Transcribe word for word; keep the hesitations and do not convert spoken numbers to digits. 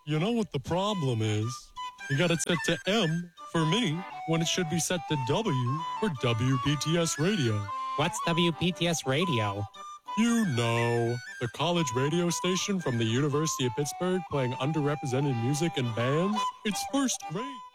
You know what the problem is? You got it set to M for me when it should be set to W for W P T S Radio. What's W P T S Radio? You know, the college radio station from the University of Pittsburgh playing underrepresented music and bands. It's first rate.